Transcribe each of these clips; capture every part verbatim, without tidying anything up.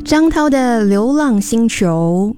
张涛的《流浪星球》，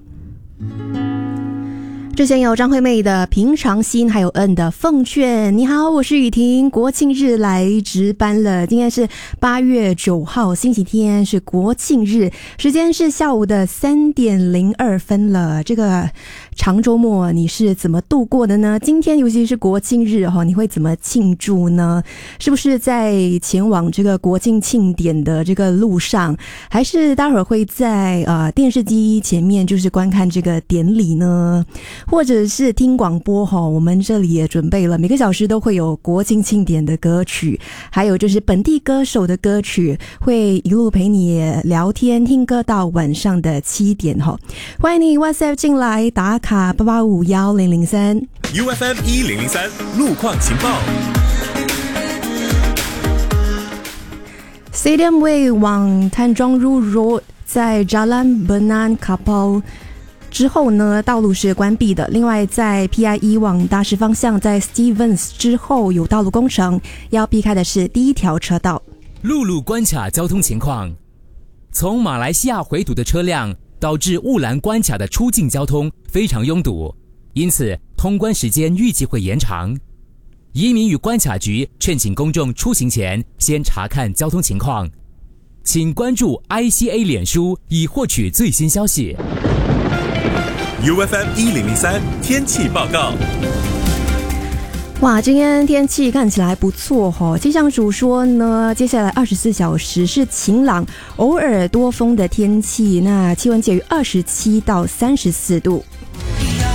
之前有张惠妹的《平常心》，还有 N 的《奉劝》。你好，我是雨婷，国庆日来值班了。今天是八月九号，星期天，是国庆日，时间是下午的三点零二分了。这个长周末你是怎么度过的呢？今天尤其是国庆日哈，你会怎么庆祝呢？是不是在前往这个国庆庆典的这个路上，还是待会儿会在呃电视机前面就是观看这个典礼呢？或者是听广播哈，我们这里也准备了每个小时都会有国庆庆典的歌曲，还有就是本地歌手的歌曲，会一路陪你聊天听歌到晚上的七点哈。欢迎你 WhatsApp 进来打卡八八五一零零三 U F M 一零零三路况情报。 Stadium Way 往坦庄路 Road 在 Jalan Benaan Kapal之后呢，道路是关闭的。另外，在 P I E 往大石方向，在 Stevens 之后有道路工程，要避开的是第一条车道。 陆路关卡交通情况：从马来西亚回堵的车辆导致雾兰关卡的出境交通非常拥堵，因此通关时间预计会延长。移民与关卡局劝请公众出行前先查看交通情况，请关注 I C A 脸书以获取最新消息。 U F M 一零零三天气报告。 哇，今天天气看起来不错哦。气象署说呢，接下来二十四小时是晴朗，偶尔多风的天气，那气温介于二十七到三十四度。